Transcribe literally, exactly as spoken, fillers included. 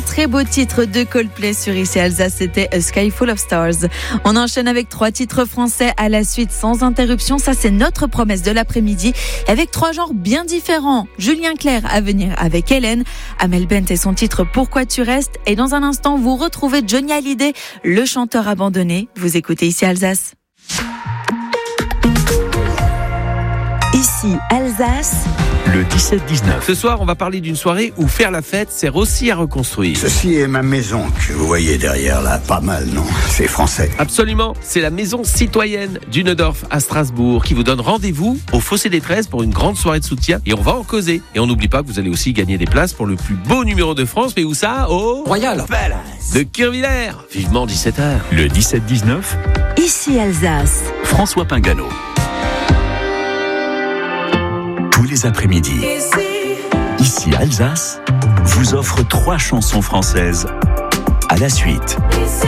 très beau titre de Coldplay sur Ici Alsace, c'était A Sky Full of Stars. On enchaîne avec trois titres français à la suite sans interruption. Ça, c'est notre promesse de l'après-midi avec trois genres bien différents. Julien Clerc à venir avec Hélène, Amel Bent et son titre Pourquoi tu restes. Et dans un instant, vous retrouvez Johnny Hallyday, le chanteur abandonné. Vous écoutez Ici Alsace. Ici Alsace. Le dix-sept dix-neuf. Ce soir, on va parler d'une soirée où faire la fête sert aussi à reconstruire. Ceci est ma maison que vous voyez derrière là. Pas mal, non? C'est français. Absolument. C'est la maison citoyenne du Neudorf à Strasbourg qui vous donne rendez-vous au Fossé des treize pour une grande soirée de soutien. Et on va en causer. Et on n'oublie pas que vous allez aussi gagner des places pour le plus beau numéro de France. Mais où ça? Au Royal de Kirvillers. Vivement dix-sept heures. Le dix-sept dix-neuf. Ici Alsace. François Pingano. Tous les après-midi. Ici Alsace vous offre trois chansons françaises à la suite.